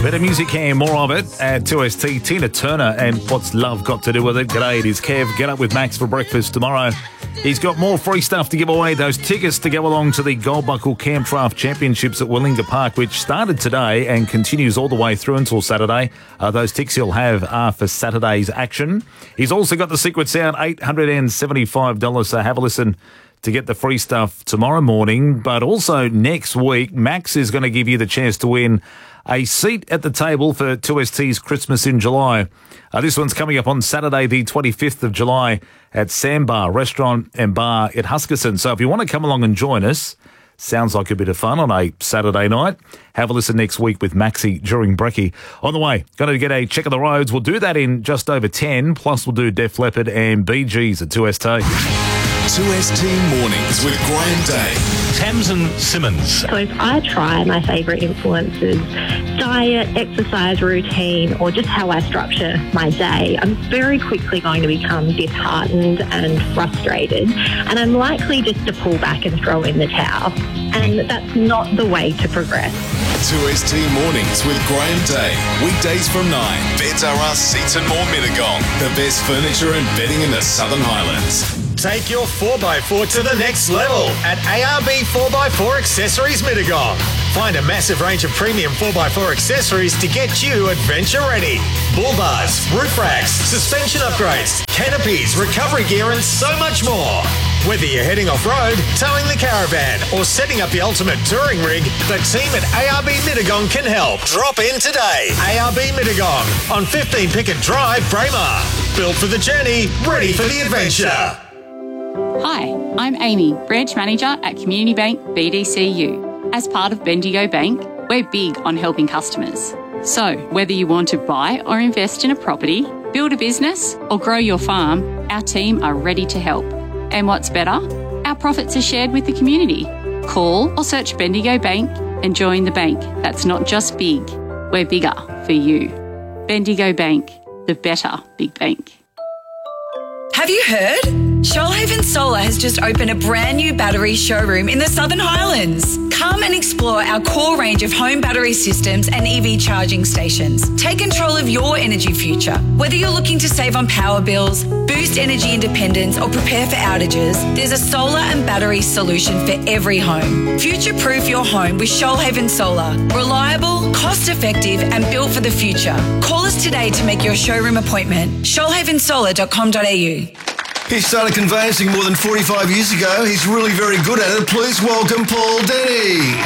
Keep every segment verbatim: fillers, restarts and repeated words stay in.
Better music and more of it at two S T. Tina Turner and What's Love Got to Do With It? G'day, it is Kev. Get up with Max for breakfast tomorrow. He's got more free stuff to give away. Those tickets to go along to the Goldbuckle Camp Draft Championships at Willinga Park, which started today and continues all the way through until Saturday. Uh, those tickets he'll have are for Saturday's action. He's also got the Secret Sound, eight hundred seventy-five dollars, so have a listen to get the free stuff tomorrow morning. But also next week, Max is going to give you the chance to win a seat at the table for two S T's Christmas in July. Uh, this one's coming up on Saturday, the twenty-fifth of July at Sandbar Restaurant and Bar at Huskisson. So if you want to come along and join us, sounds like a bit of fun on a Saturday night. Have a listen next week with Maxie during Brekkie. On the way, going to get a check of the roads. We'll do that in just over ten. Plus, we'll do Def Leppard and Bee Gees at two S T. two S T Mornings with Graham Day. Tamsin Simmons. So if I try my favourite influences, diet, exercise routine, or just how I structure my day, I'm very quickly going to become disheartened and frustrated, and I'm likely just to pull back and throw in the towel. And that's not the way to progress. two S T Mornings with Graham Day. Weekdays from nine. Beds Are Us, Seats and More Mittagong. The best furniture and bedding in the Southern Highlands. Take your four by four to the next level at A R B four by four Accessories Mittagong. Find a massive range of premium four by four accessories to get you adventure ready. Bull bars, roof racks, suspension upgrades, canopies, recovery gear and so much more. Whether you're heading off-road, towing the caravan or setting up the ultimate touring rig, the team at A R B Mittagong can help. Drop in today. A R B Mittagong on fifteen Pickett Drive, Braemar. Built for the journey, ready for the adventure. Hi, I'm Amy, Branch Manager at Community Bank B D C U. As part of Bendigo Bank, we're big on helping customers. So, whether you want to buy or invest in a property, build a business or grow your farm, our team are ready to help. And what's better? Our profits are shared with the community. Call or search Bendigo Bank and join the bank that's not just big, we're bigger for you. Bendigo Bank, the better big bank. Have you heard? Shoalhaven Solar has just opened a brand new battery showroom in the Southern Highlands. Come and explore our core range of home battery systems and E V charging stations. Take control of your energy future. Whether you're looking to save on power bills, boost energy independence or prepare for outages, there's a solar and battery solution for every home. Future-proof your home with Shoalhaven Solar. Reliable, cost-effective and built for the future. Call us today to make your showroom appointment. shoalhaven solar dot com dot a u. He started conveyancing more than forty-five years ago. He's really very good at it. Please welcome Paul Denny.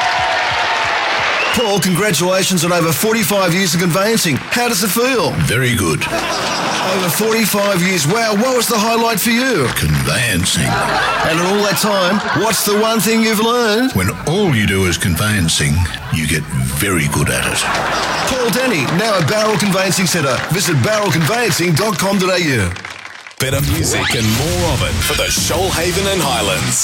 Paul, congratulations on over forty-five years of conveyancing. How does it feel? Very good. Over forty-five years. Wow, what was the highlight for you? Conveyancing. And in all that time, what's the one thing you've learned? When all you do is conveyancing, you get very good at it. Paul Denny, now at Barrel Conveyancing Centre. Visit barrel conveyancing dot com dot a u. Better music and more of it for the Shoalhaven and Highlands.